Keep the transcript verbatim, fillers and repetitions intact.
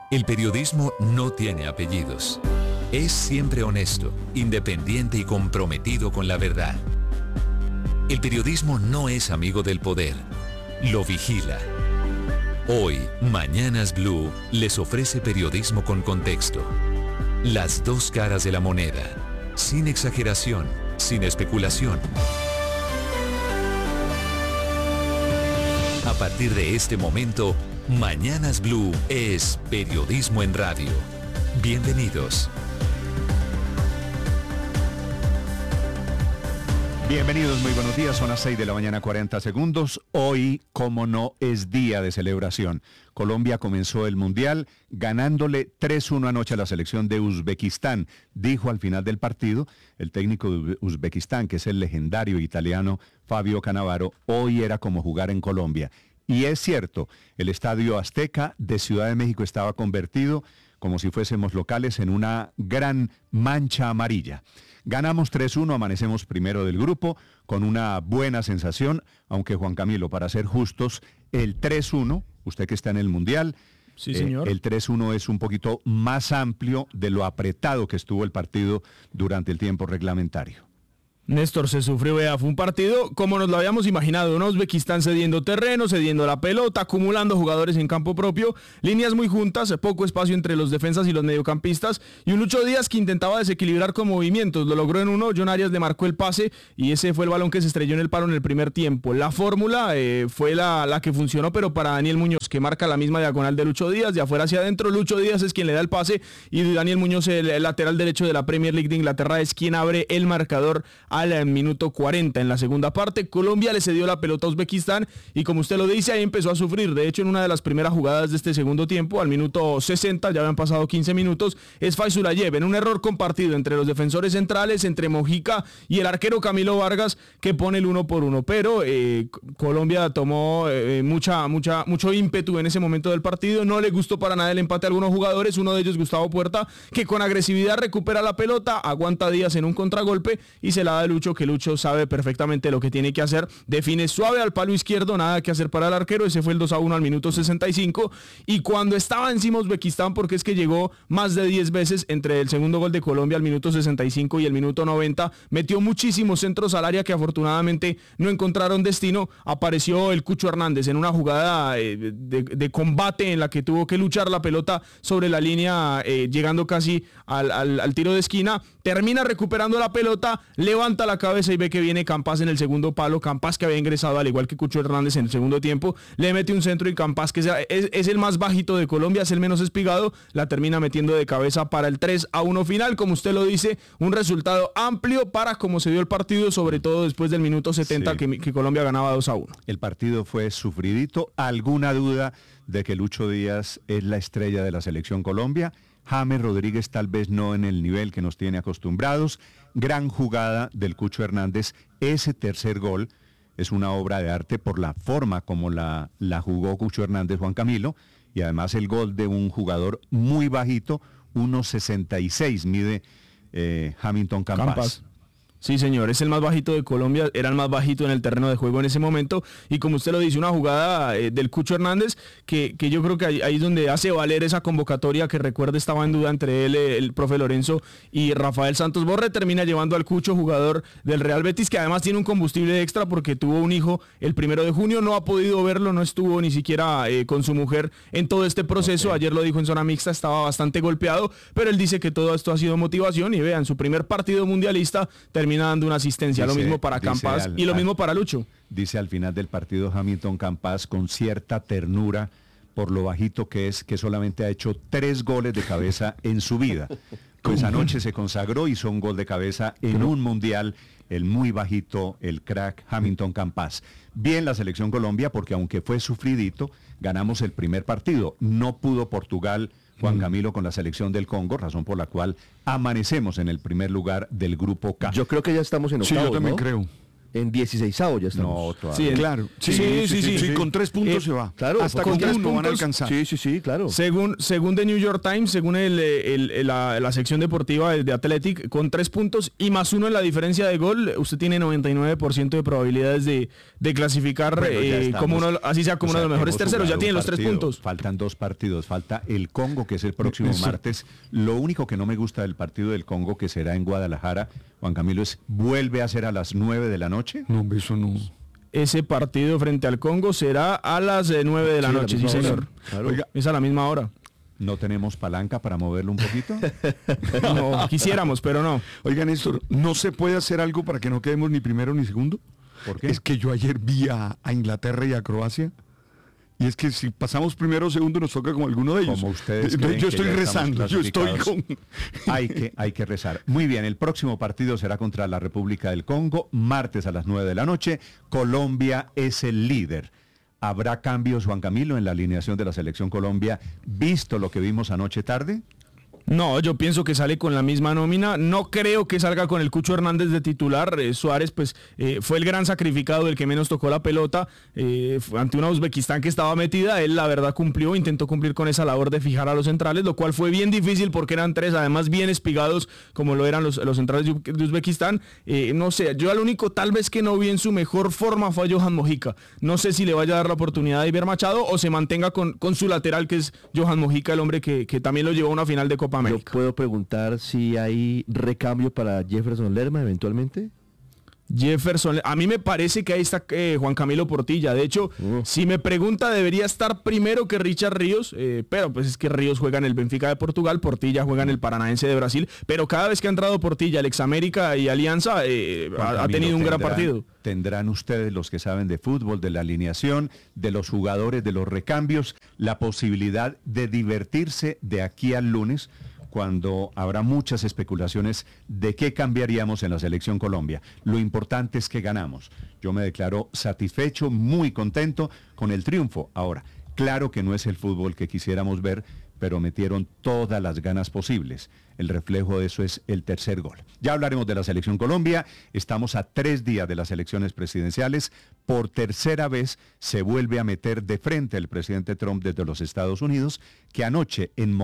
El periodismo no tiene apellidos. Es siempre honesto, independiente y comprometido con la verdad. El periodismo no es amigo del poder, lo vigila. Hoy, Mañanas Blue les ofrece periodismo con contexto. Las dos caras de la moneda, sin exageración, sin especulación. A partir de este momento, Mañanas Blue es periodismo en radio. Bienvenidos. Bienvenidos, muy buenos días, son las seis de la mañana, cuarenta segundos. Hoy, como no, es día de celebración. Colombia comenzó el Mundial ganándole tres uno anoche a la selección de Uzbekistán. Dijo al final del partido el técnico de Uzbekistán, que es el legendario italiano Fabio Cannavaro, hoy era como jugar en Colombia. Y es cierto, el Estadio Azteca de Ciudad de México estaba convertido, como si fuésemos locales, en una gran mancha amarilla. Ganamos tres uno, amanecemos primero del grupo, con una buena sensación, aunque Juan Camilo, para ser justos, el tres uno, usted que está en el Mundial, sí, señor. Eh, el tres uno es un poquito más amplio de lo apretado que estuvo el partido durante el tiempo reglamentario. Néstor, se sufrió, vea, fue un partido como nos lo habíamos imaginado, un Uzbekistán cediendo terreno, cediendo la pelota, acumulando jugadores en campo propio, líneas muy juntas, poco espacio entre los defensas y los mediocampistas, y un Lucho Díaz que intentaba desequilibrar con movimientos, lo logró en uno, John Arias le marcó el pase, y ese fue el balón que se estrelló en el palo en el primer tiempo. La fórmula eh, fue la, la que funcionó, pero para Daniel Muñoz, que marca la misma diagonal de Lucho Díaz, de afuera hacia adentro, Lucho Díaz es quien le da el pase, y Daniel Muñoz, el, el lateral derecho de la Premier League de Inglaterra, es quien abre el marcador al minuto cuarenta. En la segunda parte, Colombia le cedió la pelota a Uzbekistán y, como usted lo dice, ahí empezó a sufrir. De hecho, en una de las primeras jugadas de este segundo tiempo, al minuto sesenta, ya habían pasado quince minutos, es Faisulayev, en un error compartido entre los defensores centrales, entre Mojica y el arquero Camilo Vargas, que pone el uno por uno. Pero eh, Colombia tomó eh, mucha, mucha, mucho ímpetu en ese momento del partido. No le gustó para nada el empate a algunos jugadores, uno de ellos Gustavo Puerta, que con agresividad recupera la pelota, aguanta Díaz en un contragolpe y se la da a Lucho, que Lucho sabe perfectamente lo que tiene que hacer, define suave al palo izquierdo, nada que hacer para el arquero, ese fue el dos a uno al minuto sesenta y cinco, y cuando estaba encima Uzbekistán, porque es que llegó más de diez veces entre el segundo gol de Colombia al minuto sesenta y cinco y el minuto noventa, metió muchísimos centros al área que afortunadamente no encontraron destino, apareció el Cucho Hernández en una jugada eh, de, de combate en la que tuvo que luchar la pelota sobre la línea, eh, llegando casi al, al, al tiro de esquina, termina recuperando la pelota, levanta la cabeza y ve que viene Campas en el segundo palo, Campas que había ingresado al igual que Cucho Hernández en el segundo tiempo, le mete un centro y Campas, que es, es el más bajito de Colombia, es el menos espigado, la termina metiendo de cabeza para el tres a uno final. Como usted lo dice, un resultado amplio para cómo se dio el partido, sobre todo después del minuto setenta, sí, que, que Colombia ganaba dos a uno. El partido fue sufridito. ¿Alguna duda de que Lucho Díaz es la estrella de la selección Colombia? James Rodríguez tal vez no en el nivel que nos tiene acostumbrados. Gran jugada del Cucho Hernández. Ese tercer gol es una obra de arte por la forma como la, la jugó Cucho Hernández, Juan Camilo, y además el gol de un jugador muy bajito, uno sesenta y seis mide eh, Hamilton Campas. Campas. Sí, señor, es el más bajito de Colombia, era el más bajito en el terreno de juego en ese momento, y como usted lo dice, una jugada eh, del Cucho Hernández, que, que yo creo que ahí, ahí es donde hace valer esa convocatoria, que recuerde estaba en duda entre él, el profe Lorenzo y Rafael Santos Borré, termina llevando al Cucho, jugador del Real Betis, que además tiene un combustible extra porque tuvo un hijo el primero de junio, no ha podido verlo, no estuvo ni siquiera eh, con su mujer en todo este proceso, okay. Ayer lo dijo en zona mixta, estaba bastante golpeado, pero él dice que todo esto ha sido motivación, y vean, su primer partido mundialista termina termina dando una asistencia, dice, lo mismo para Campas al, y lo al, mismo para Lucho. Dice al final del partido Hamilton Campas con cierta ternura por lo bajito que es, que solamente ha hecho tres goles de cabeza en su vida. Pues anoche se consagró, hizo un gol de cabeza en un mundial, el muy bajito, el crack Hamilton Campas. Bien la selección Colombia, porque aunque fue sufridito, ganamos el primer partido. No pudo Portugal, Juan Camilo, con la selección del Congo, razón por la cual amanecemos en el primer lugar del grupo K. Yo creo que ya estamos en octavos, Sí, yo también ¿no? creo. En dieciseisavo ya estamos. No, todavía. Sí, Claro, sí, Sí, sí, sí, sí, sí. sí, con tres puntos Eh, se va. claro, hasta con con tres uno van a puntos. alcanzar. Sí, sí, sí, claro. Según, según The New York Times, según el, el- el- la, la sección deportiva de, de Athletic, con tres puntos y más uno en la diferencia de gol, usted tiene noventa y nueve por ciento de probabilidades de, de clasificar Bueno, ya eh, estamos. como uno, así sea como O sea, uno de los mejores hemos terceros. Ya jugado tiene un los tres partido, puntos. Faltan dos partidos. Falta el Congo, que es el próximo Eso. martes. Lo único que no me gusta del partido del Congo, que será en Guadalajara, Juan Camilo, es vuelve a ser a las nueve de la noche. No, hombre, eso no. Ese partido frente al Congo será a las eh, nueve de la Sí, la noche, sí misma hora. señor. Claro. Oiga, Es a la misma hora. ¿No tenemos palanca para moverlo un poquito? No, quisiéramos, pero no. oiga, Néstor, ¿no se puede hacer algo para que no quedemos ni primero ni segundo? ¿Por qué? Es que yo ayer vi a, a Inglaterra y a Croacia. Y es que si pasamos primero o segundo nos toca como alguno de ellos. Como ustedes Entonces, creen yo que estoy ya estamos rezando, yo estoy con... clasificados. Hay que, hay que rezar. Muy bien, el próximo partido será contra la República del Congo, martes a las nueve de la noche. Colombia es el líder. ¿Habrá cambios, Juan Camilo, en la alineación de la Selección Colombia, visto lo que vimos anoche tarde? No, yo pienso que sale con la misma nómina. No creo que salga con el Cucho Hernández de titular. Eh, Suárez, pues, eh, fue el gran sacrificado, el que menos tocó la pelota eh, ante una Uzbekistán que estaba metida. Él, la verdad, cumplió, intentó cumplir con esa labor de fijar a los centrales, lo cual fue bien difícil porque eran tres, además bien espigados, como lo eran los, los centrales de, de Uzbekistán. Eh, no sé, yo al único tal vez que no vi en su mejor forma fue a Johan Mojica. No sé si le vaya a dar la oportunidad de Iber Machado o se mantenga con, con su lateral, que es Johan Mojica, el hombre que, que también lo llevó a una final de Copa Yo América. puedo preguntar si hay recambio para Jefferson Lerma eventualmente. Jefferson, a mí me parece que ahí está eh, Juan Camilo Portilla. De hecho, Uh. si me pregunta, debería estar primero que Richard Ríos, eh, pero pues es que Ríos juega en el Benfica de Portugal, Portilla juega en el Paranaense de Brasil, pero cada vez que ha entrado Portilla, el ex América y Alianza, eh, Juan ha, ha Camilo, tenido un gran tendrán- partido. Tendrán ustedes, los que saben de fútbol, de la alineación, de los jugadores, de los recambios, la posibilidad de divertirse de aquí al lunes, cuando habrá muchas especulaciones de qué cambiaríamos en la Selección Colombia. Lo importante es que ganamos. Yo me declaro satisfecho, muy contento con el triunfo. Ahora, claro que no es el fútbol que quisiéramos ver, pero metieron todas las ganas posibles. El reflejo de eso es el tercer gol. Ya hablaremos de la Selección Colombia. Estamos a tres días de las elecciones presidenciales. Por tercera vez se vuelve a meter de frente el presidente Trump desde los Estados Unidos, que anoche en